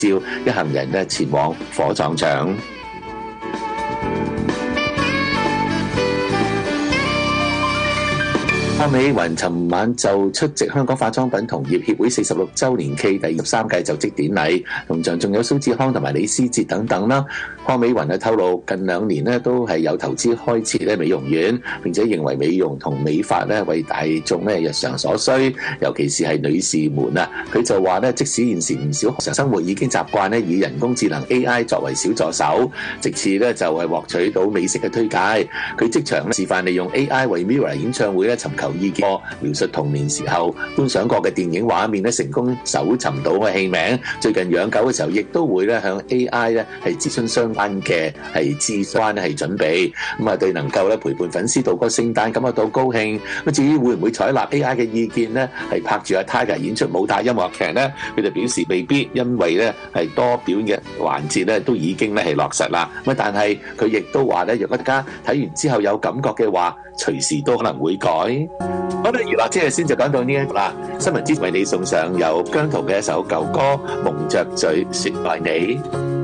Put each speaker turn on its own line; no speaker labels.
照，一行人咧前往火葬場。鄺美雲尋晚就出席香港化妝品同業協會46週年暨第13屆就職典禮，同場仲有蘇志康同埋李思捷等等啦。鄺美雲透露，近2年咧都係有投資開設咧美容院，並且認為美容同美髮咧為大眾咧日常所需，尤其是係女士們啊。佢就話咧，即使現時唔少日常生活已經習慣咧以人工智能 AI 作為小助手，直至咧就係獲取到美食嘅推介。佢即場示範利用 AI 為 Mirror 演唱會咧尋求意見，描述童年時候觀賞過嘅電影畫面咧，成功搜尋到嘅戲名。最近養狗嘅時候，亦都會咧向 AI 咧係諮詢相關嘅係諮詢係準備。咁啊，對能夠咧陪伴粉絲度過聖誕感覺到高興。咁至於會唔會採納 AI 嘅意見咧，係拍住阿 Tiger 演出舞台音樂劇咧？佢就表示未必，因為咧係多表演嘅環節咧都已經咧係落實啦。咁但係佢亦都話咧，若果大家睇完之後有感覺嘅話，隨時都可能會改。好啦，娛樂即係先就講到呢一度啦。新聞之前為你送上由姜濤嘅一首舊歌《蒙着嘴說愛你》。